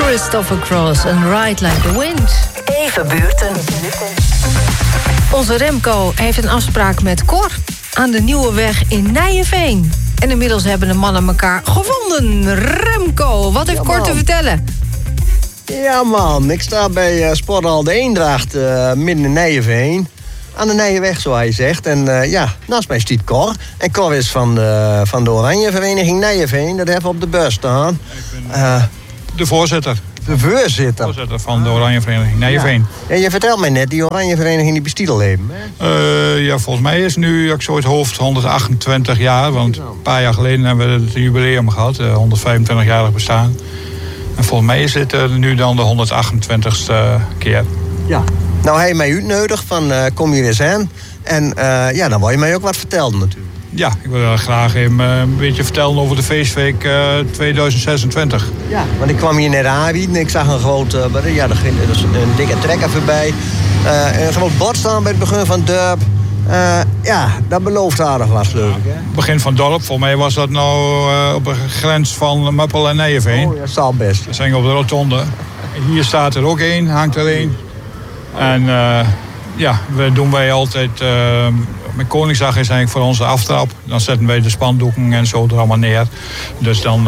Christopher Cross en Ride Like the Wind. Even buurten. Onze Remco heeft een afspraak met Cor aan de Nieuwe Weg in Nijenveen. En inmiddels hebben de mannen elkaar gevonden. Remco, wat heeft Cor te vertellen? Ja man, ik sta bij Sporthal de Eendracht midden in Nijenveen. Aan de Nijenweg, zoals hij zegt. En naast mij staat Cor. En Cor is van de Oranje Vereniging Nijenveen. Dat hebben we op de bus staan. Ik ben de voorzitter. De voorzitter? Voorzitter van de Oranje Vereniging Nijenveen. Ja. En je vertelt mij net, die Oranje Vereniging die bestiet al even, hè? Ja, volgens mij is nu, ik zo het hoofd, 128 jaar. Want een paar jaar geleden hebben we het jubileum gehad. 125-jarig bestaan. En volgens mij is dit nu dan de 128ste keer. Ja. Nou, hij heeft mij uitgenodigd van kom hier eens aan. En dan wil je mij ook wat vertellen natuurlijk. Ja, ik wil graag even een beetje vertellen over de feestweek 2026. Ja, want ik kwam hier net aanbieden. Ik zag een groot, er ging een dikke trekker voorbij. Een groot bord staan bij het begin van het dorp. Dat belooft aardig wat, geloof ik. Hè? Begin van het dorp, volgens mij was dat nou op de grens van Meppel en Nijenveen. Oh ja, dat zal best. We zijn op de rotonde. Hier staat er ook één, hangt er één. En we doen wij altijd... met Koningsdag is eigenlijk voor ons de aftrap. Dan zetten wij de spandoeken en zo er allemaal neer. Dus dan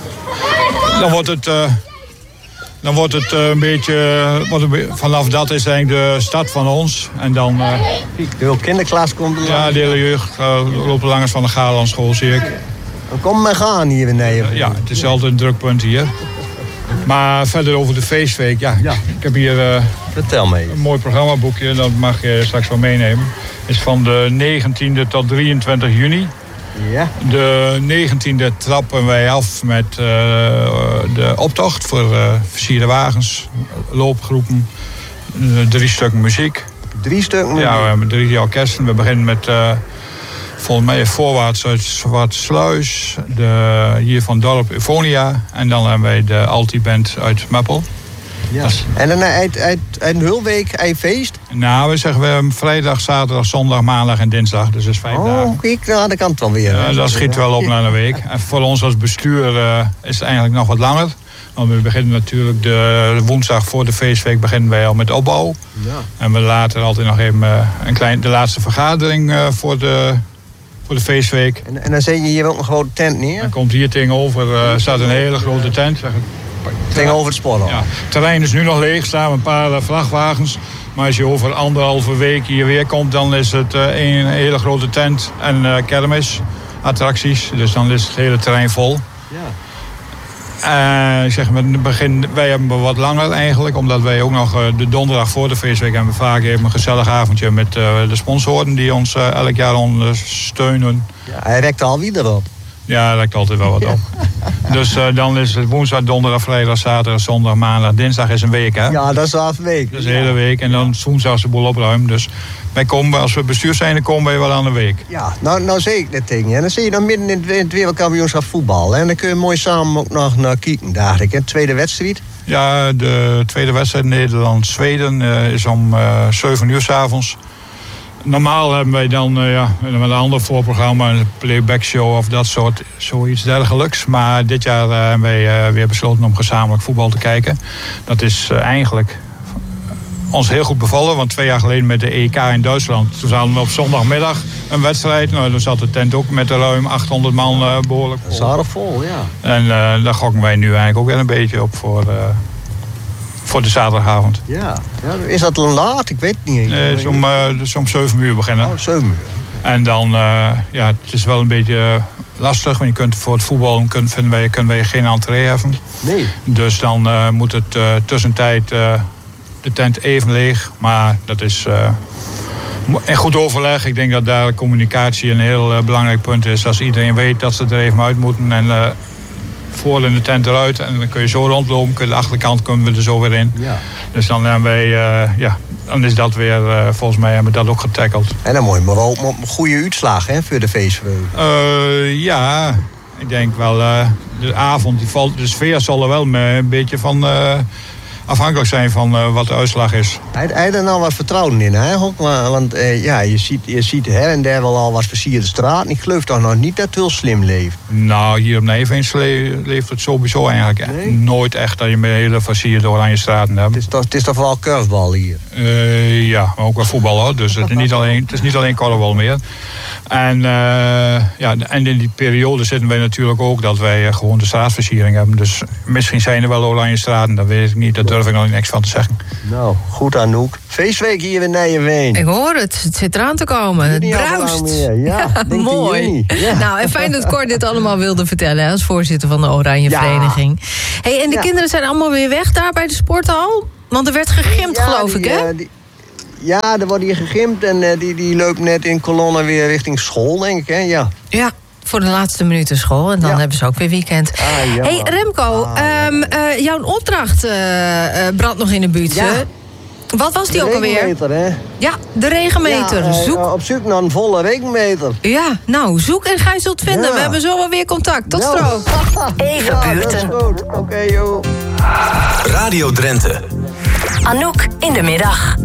wordt het een beetje... vanaf dat is eigenlijk de stad van ons. En dan... de hele kinderklas komt er. Ja, de hele jeugd loopt langs van de Gaarlandschool, zie ik. Dan kom maar gaan hier in Nijenveen. Ja, het is altijd een drukpunt hier. Maar verder over de feestweek, ik heb hier vertel me een mooi programmaboekje, dat mag je straks wel meenemen. Het is van de 19e tot 23 juni. Ja. De 19e trappen wij af met de optocht voor versierde wagens, loopgroepen, 3 stukken muziek. 3 stukken muziek? Ja, we hebben 3 orkesten. We beginnen met... volgens mij voorwaarts uit Zwartsluis, hier van dorp Euphonia. En dan hebben wij de Alti-band uit Meppel. Ja. En dan uit een hele week een feest? Nou, we zeggen vrijdag, zaterdag, zondag, maandag en dinsdag. Dus dat is 5 dagen. Oh, kijk, dat kan het wel weer. Ja, dat schiet wel op naar een week. En voor ons als bestuur is het eigenlijk nog wat langer. Want we beginnen natuurlijk de woensdag voor de feestweek beginnen wij al met opbouw. Ja. En we later altijd nog even de laatste vergadering voor de feestweek. En dan zet je hier ook een grote tent neer? Dan komt hier tegenover, staat een hele grote tent. Tegenover het Sporthal? Ja, het terrein is nu nog leeg, staan een paar vrachtwagens. Maar als je over 1,5 week hier weer komt, dan is het een hele grote tent en kermis, attracties. Dus dan is het hele terrein vol. Ja. Wij hebben wat langer eigenlijk, omdat wij ook nog de donderdag voor de feestweek hebben vaak even een gezellig avondje met de sponsoren die ons elk jaar ondersteunen. Ja, hij rekt al weer op. Ja, hij rekt altijd wel wat op. Dus dan is het woensdag, donderdag, vrijdag, zaterdag, zondag, maandag, dinsdag is een week, hè? Ja, dat is een week. Dat is een hele week en dan woensdag is de boel opruimen. Dus wij komen, als we bestuur zijn, dan komen wij wel aan de week. Ja, nou zeg ik dit ding. En dan zie je dan midden in het wereldkampioenschap voetbal. En dan kun je mooi samen ook nog naar kijken, dacht ik. En tweede wedstrijd? Ja, de tweede wedstrijd Nederland-Zweden is om 7 uur 's avonds. Normaal hebben wij dan met een ander voorprogramma, een playback show of dat soort, zoiets dergelijks. Maar dit jaar hebben wij weer besloten om gezamenlijk voetbal te kijken. Dat is eigenlijk ons heel goed bevallen, want 2 jaar geleden met de EK in Duitsland, toen hadden we op zondagmiddag een wedstrijd. Nou, dan zat de tent ook met ruim 800 man behoorlijk vol. Dat is aardig vol, ja. En daar gokken wij nu eigenlijk ook weer een beetje op voor de zaterdagavond. Ja. Is dat dan laat? Ik weet het niet. Nee, het is om 7 uur beginnen. Oh, 7 uur. En dan, het is wel een beetje lastig, want je kunt voor het voetbal kunnen wij geen entree hebben. Nee. Dus dan moet het tussentijd de tent even leeg. Maar dat is in goed overleg. Ik denk dat daar communicatie een heel belangrijk punt is. Als iedereen weet dat ze er even uit moeten en voor in de tent eruit. En dan kun je zo rondlopen. De achterkant kunnen we er zo weer in. Ja. Dus dan hebben wij, dan is dat weer, volgens mij hebben we dat ook getackeld. En dan mooi, maar wel een goede uitslag hè, voor de feestvreugde. Ja, ik denk wel, de avond, de sfeer zal er wel een beetje van afhankelijk zijn van wat de uitslag is. Hij er nou wat vertrouwen in, hè? Want je ziet her en der wel al wat versierde straat. Ik geloof toch nog niet dat het heel slim leeft. Nou, hier op Nijeveen leeft het sowieso eigenlijk nooit echt dat je met hele versierde oranje straten hebt. Het is toch vooral curvebal hier? Ja, maar ook wel voetbal hoor. Dus het is niet alleen korfbal meer. En in die periode zitten wij natuurlijk ook dat wij gewoon de straatversiering hebben. Dus misschien zijn er wel oranje straten, dat weet ik niet. Daar durf ik nog niks van te zeggen. Nou, goed Anouk. Feestweek hier in Nijeveen. Ik hoor het. Het zit eraan te komen. Het bruist. Ja, mooi. Ja. Nou, en fijn dat Cor dit allemaal wilde vertellen als voorzitter van de Oranje Vereniging. Hey, en de kinderen zijn allemaal weer weg daar bij de sporthal? Want er werd gegimd, geloof ik, hè? Ja, er wordt hier gegimd en die loopt net in kolonne weer richting school, denk ik, hè? Ja. Ja, voor de laatste minuten school. En dan hebben ze ook weer weekend. Hey, Remco, jouw opdracht brandt nog in de buurt. Ja. Wat was die ook alweer? De regenmeter, hè? Ja, de regenmeter. Op zoek naar een volle regenmeter. Ja, nou, zoek en gij zult vinden. Ja. We hebben zo wel weer contact. Tot straks. Even buurten. Oké, joh. Radio Drenthe. Anouk in de middag.